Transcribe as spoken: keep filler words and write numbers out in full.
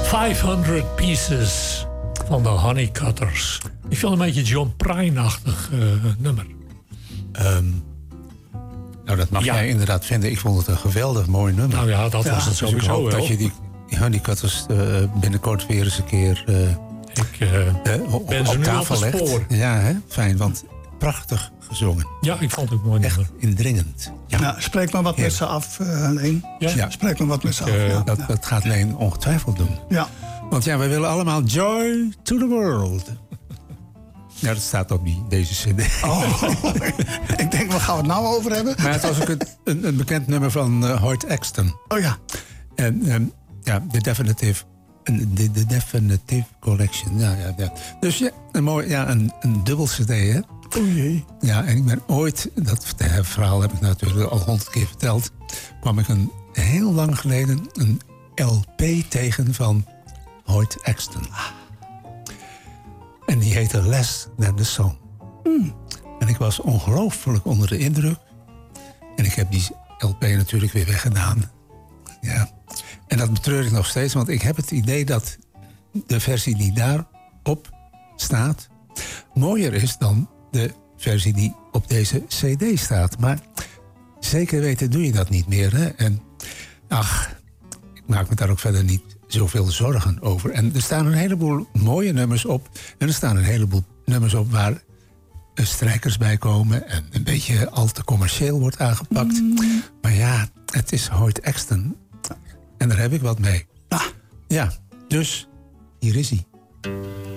vijfhonderd Pieces van de Honeycutters. Ik vind een beetje John Prine-achtig uh, nummer. Um, nou, dat mag ja. jij inderdaad vinden. Ik vond het een geweldig mooi nummer. Nou ja, dat ja, was het sowieso dus ik hoop wel. dat je die Honeycutters uh, binnenkort weer eens een keer uh, ik, uh, uh, op, ben op ze nu tafel op het legt. spoor. Ja, hè? Fijn, want prachtig gezongen. Ja, ik vond het mooi nummer. Echt indringend. Ja. Nou, spreek maar wat ja. met ze af, uh, Leen. Ja? Ja. Spreek maar wat met ze af. Uh, ja. dat, dat gaat Leen ongetwijfeld doen. Ja. Want ja, wij willen allemaal joy to the world. Ja, dat staat op die, deze cd. Oh, ik denk, waar gaan we het nou over hebben? Maar het was ook een, een, een bekend nummer van uh, Hoyt Axton. Oh ja. En um, ja, de Definitive, de, de Definitive Collection. Ja, ja, ja. Dus ja, een, mooi, ja, een, een dubbel cd, hè? O jee. Ja, en ik ben ooit, dat verhaal heb ik natuurlijk al honderd keer verteld, kwam ik een heel lang geleden een L P tegen van Hoyt Axton. En die heette Less Than The Song. Mm. En ik was ongelooflijk onder de indruk. En ik heb die L P natuurlijk weer weggedaan. Ja. En dat betreur ik nog steeds, want ik heb het idee dat de versie die daarop staat mooier is dan de versie die op deze cd staat. Maar zeker weten doe je dat niet meer. Hè? En ach, ik maak me daar ook verder niet zoveel zorgen over. En er staan een heleboel mooie nummers op. En er staan een heleboel nummers op waar strijkers bij komen en een beetje al te commercieel wordt aangepakt. Mm. Maar ja, het is Hoyt Axton. En daar heb ik wat mee. Ah. Ja, dus hier is hij.